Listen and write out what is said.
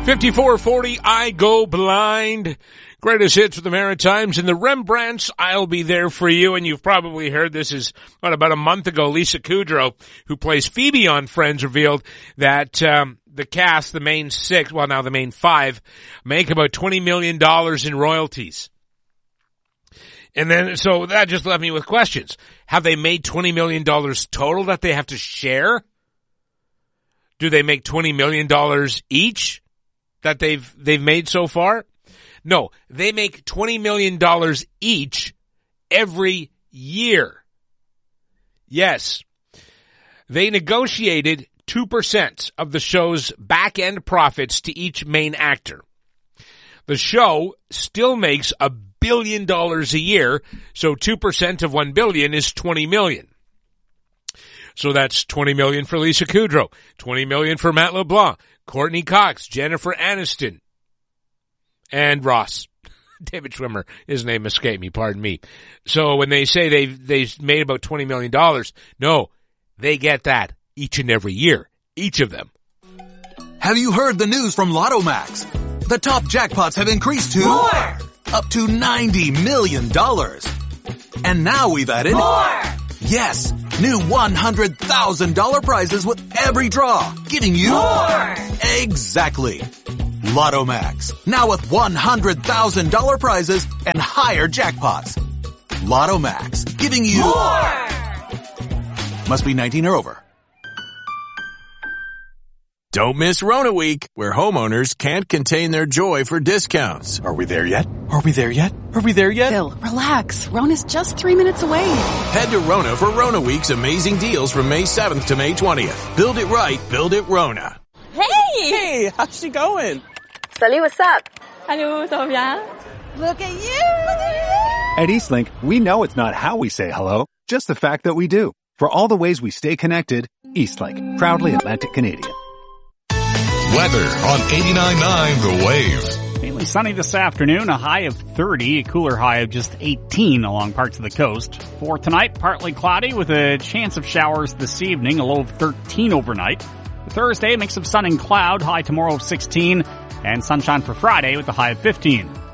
5440, I Go Blind. Greatest hits of the Maritimes and the Rembrandts. I'll be there for you. And you've probably heard this is about a month ago. Lisa Kudrow, who plays Phoebe on Friends, revealed that the cast, the main six, well now the main five, make about $20 million in royalties. And then, so that just left me with questions. Have they made $20 million total that they have to share? Do they make $20 million each that they've made so far? No, they make $20 million each every year. Yes. They negotiated 2% of the show's back-end profits to each main actor. The show still makes $1 billion a year, so 2% of $1 billion is $20 million. So that's $20 million for Lisa Kudrow, $20 million for Matt LeBlanc, Courtney Cox, Jennifer Aniston, and Ross. David Schwimmer, his name escaped me, pardon me. So when they say they've made about $20 million, no, they get that each and every year, each of them. Have you heard the news from Lotto Max? The top jackpots have increased to more! Up to $90 million. And now we've added more! Yes, new $100,000 prizes with every draw, giving you more! Exactly. Lotto Max, now with $100,000 prizes and higher jackpots. Lotto Max, giving you more! Must be 19 or over. Don't miss Rona Week, where homeowners can't contain their joy for discounts. Are we there yet? Are we there yet? Are we there yet? Bill, relax. Rona's just 3 minutes away. Head to Rona for Rona Week's amazing deals from May 7th to May 20th. Build it right, build it Rona. Hey! Hey, how's she going? Salut, what's up? Hello, ça va bien? Look at you! At Eastlink, we know it's not how we say hello, just the fact that we do. For all the ways we stay connected, Eastlink, proudly Atlantic Canadian. Weather on 89.9 The Wave. Mainly sunny this afternoon, a high of 30, a cooler high of just 18 along parts of the coast. For tonight, partly cloudy with a chance of showers this evening, a low of 13 overnight. For Thursday, a mix of sun and cloud, high tomorrow of 16, and sunshine for Friday with a high of 15.